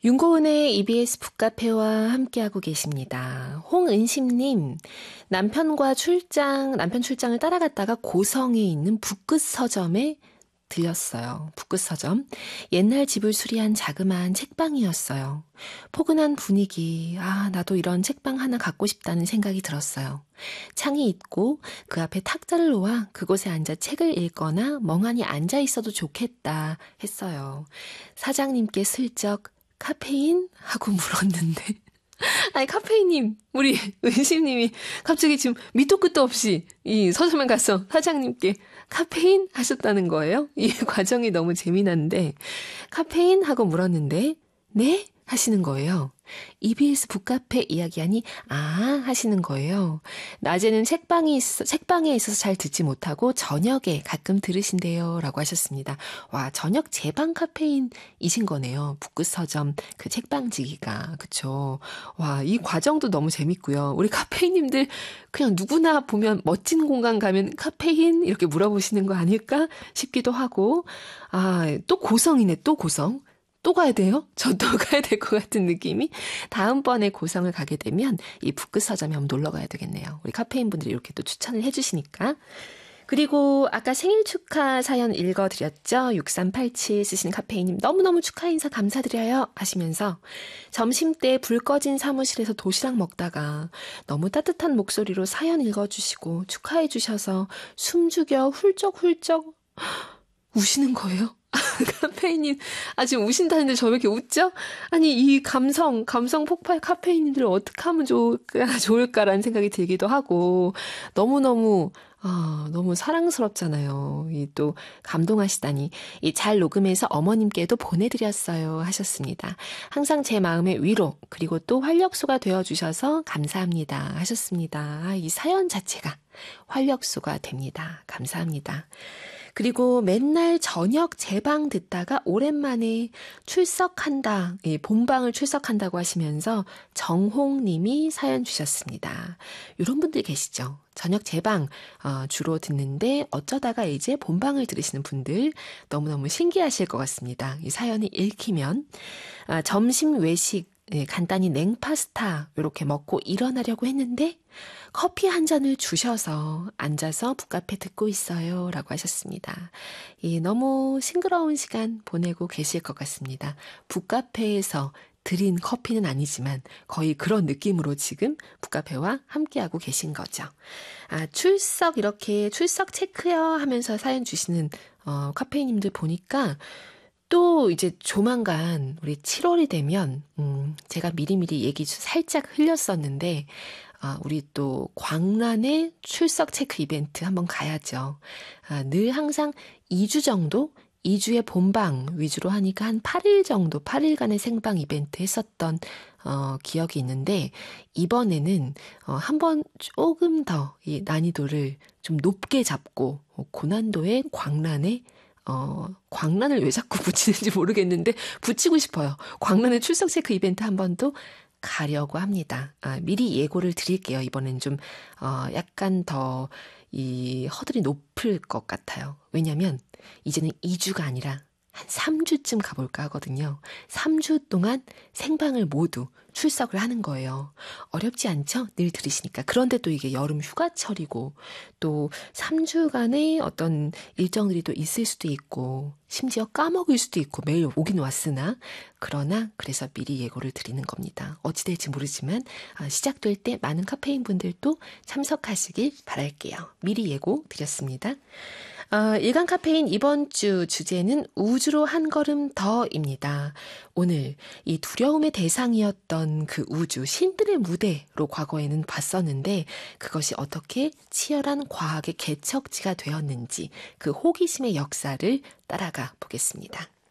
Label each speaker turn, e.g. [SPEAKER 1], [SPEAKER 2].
[SPEAKER 1] 윤고은의 EBS 북카페와 함께하고 계십니다. 홍은심님, 남편 출장을 따라갔다가 고성에 있는 북끝 서점에 들렸어요. 북끝 서점. 옛날 집을 수리한 자그마한 책방이었어요. 포근한 분위기, 나도 이런 책방 하나 갖고 싶다는 생각이 들었어요. 창이 있고 그 앞에 탁자를 놓아 그곳에 앉아 책을 읽거나 멍하니 앉아 있어도 좋겠다 했어요. 사장님께 슬쩍 카페인? 하고 물었는데 아니 카페인님 우리 은심님이 갑자기 지금 밑도 끝도 없이 이 서점에 가서 사장님께 카페인? 하셨다는 거예요. 이 과정이 너무 재미난데 카페인? 하고 물었는데 네? 하시는 거예요. EBS 북카페 이야기하니 하시는 거예요. 낮에는 책방에 있어서 잘 듣지 못하고 저녁에 가끔 들으신대요 라고 하셨습니다. 와, 저녁 제방 카페인이신 거네요. 북끝 서점 그 책방지기가. 그쵸. 와, 이 과정도 너무 재밌고요. 우리 카페인님들 그냥 누구나 보면 멋진 공간 가면 카페인 이렇게 물어보시는 거 아닐까 싶기도 하고 또 고성이네. 또 고성. 또 가야 돼요? 저 또 가야 될 것 같은 느낌이. 다음번에 고성을 가게 되면 이 북끝 서점에 한번 놀러 가야 되겠네요. 우리 카페인 분들이 이렇게 또 추천을 해주시니까. 그리고 아까 생일 축하 사연 읽어드렸죠? 6387 쓰신 카페인님 너무너무 축하 인사 감사드려요 하시면서 점심때 불 꺼진 사무실에서 도시락 먹다가 너무 따뜻한 목소리로 사연 읽어주시고 축하해 주셔서 숨죽여 훌쩍훌쩍 우시는 거예요? 카페인님, 지금 우신다는데 저 왜 이렇게 웃죠? 아니, 이 감성 폭발 카페인님들을 어떻게 하면 좋을까라는 생각이 들기도 하고, 너무 사랑스럽잖아요. 이 또 감동하시다니. 이 잘 녹음해서 어머님께도 보내드렸어요. 하셨습니다. 항상 제 마음의 위로, 그리고 또 활력소가 되어주셔서 감사합니다. 하셨습니다. 이 사연 자체가 활력소가 됩니다. 감사합니다. 그리고 맨날 저녁 제방 듣다가 오랜만에 출석한다, 본방을 출석한다고 하시면서 정홍님이 사연 주셨습니다. 이런 분들 계시죠? 저녁 제방 주로 듣는데 어쩌다가 이제 본방을 들으시는 분들 너무너무 신기하실 것 같습니다. 이 사연이 읽히면 점심 외식 간단히 냉파스타 이렇게 먹고 일어나려고 했는데 커피 한 잔을 주셔서 앉아서 북카페 듣고 있어요 라고 하셨습니다. 너무 싱그러운 시간 보내고 계실 것 같습니다. 북카페에서 드린 커피는 아니지만 거의 그런 느낌으로 지금 북카페와 함께하고 계신 거죠. 출석 체크요 하면서 사연 주시는 카페인님들 보니까 또 이제 조만간 우리 7월이 되면 제가 미리미리 얘기 살짝 흘렸었는데 우리 또 광란의 출석 체크 이벤트 한번 가야죠. 늘 항상 2주 정도 2주의 본방 위주로 하니까 한 8일 정도 8일간의 생방 이벤트 했었던 기억이 있는데 이번에는 한번 조금 더 이 난이도를 좀 높게 잡고 고난도의 광란을 왜 자꾸 붙이는지 모르겠는데 붙이고 싶어요. 광란의 출석 체크 이벤트 한 번 더 가려고 합니다. 미리 예고를 드릴게요. 이번엔 좀 약간 더 이 허들이 높을 것 같아요. 왜냐면 이제는 2주가 아니라 한 3주쯤 가볼까 하거든요. 3주 동안 생방을 모두 출석을 하는 거예요. 어렵지 않죠? 늘 들으시니까. 그런데 또 이게 여름 휴가철이고 또 3주간의 어떤 일정들이 또 있을 수도 있고 심지어 까먹을 수도 있고 매일 오긴 왔으나 그래서 미리 예고를 드리는 겁니다. 어찌 될지 모르지만 시작될 때 많은 카페인 분들도 참석하시길 바랄게요. 미리 예고 드렸습니다. 일간 카페인 이번 주 주제는 우주로 한 걸음 더입니다. 오늘 이 두려움의 대상이었던 그 우주, 신들의 무대로 과거에는 봤었는데 그것이 어떻게 치열한 과학의 개척지가 되었는지 그 호기심의 역사를 따라가 보겠습니다.